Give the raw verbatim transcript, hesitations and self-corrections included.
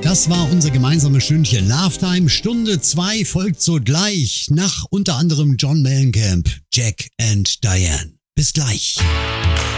Das war unser gemeinsames Stündchen Love-Time. Stunde zwei folgt sogleich nach unter anderem John Mellencamp, Jack and Diane. Bis gleich.